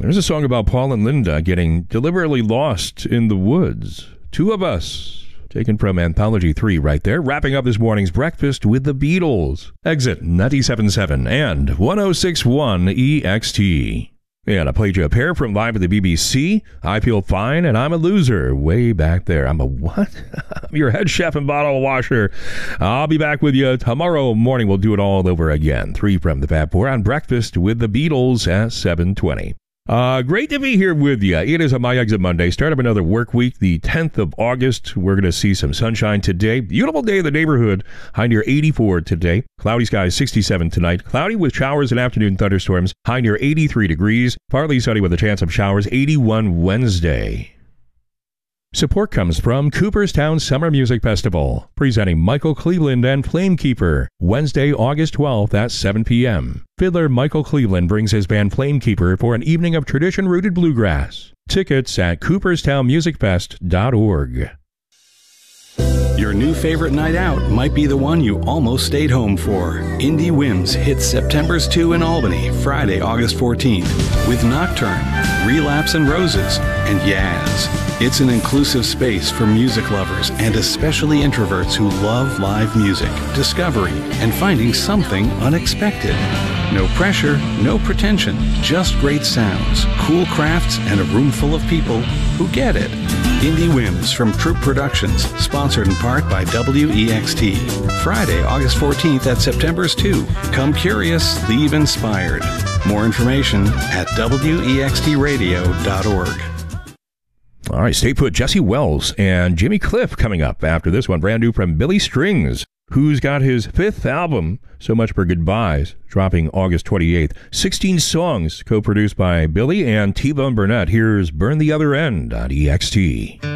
There's a song about Paul and Linda getting deliberately lost in the woods. Two of Us, taken from Anthology 3 right there. Wrapping up this morning's breakfast with the Beatles. Exit 97.7 and 106.1 EXT. And I played you a pair from Live at the BBC, I Feel Fine, and I'm a Loser, way back there. I'm a what? I'm your head chef and bottle washer. I'll be back with you tomorrow morning. We'll do it all over again. 3 from the Fab Four on Breakfast with the Beatles at 7:20. Great to be here with you. It is a My Exit Monday. Start of another work week, the 10th of August. We're going to see some sunshine today. Beautiful day in the neighborhood. High near 84 today. Cloudy skies 67 tonight. Cloudy with showers and afternoon thunderstorms. High near 83 degrees. Partly sunny with a chance of showers. 81 Wednesday. Support comes from Cooperstown Summer Music Festival, presenting Michael Cleveland and Flamekeeper, Wednesday, August 12th at 7 p.m. Fiddler Michael Cleveland brings his band Flamekeeper for an evening of tradition-rooted bluegrass. Tickets at cooperstownmusicfest.org. Your new favorite night out might be the one you almost stayed home for. Indie Whims hits September's 2 in Albany, Friday, August 14th, with Nocturne, Relapse and Roses, and Yaz. It's an inclusive space for music lovers and especially introverts who love live music, discovery, and finding something unexpected. No pressure, no pretension, just great sounds, cool crafts, and a room full of people who get it. Indie Whims from Troop Productions, sponsored in part by WEXT. Friday, August 14th at September's 2. Come curious, leave inspired. More information at wextradio.org. All right, stay put. Jesse Wells and Jimmy Cliff coming up after this one. Brand new from Billy Strings, who's got his 5th album, So Much for Goodbyes, dropping August 28th. 16 songs co-produced by Billy and T-Bone Burnett. Here's Burn the Other End on EXT.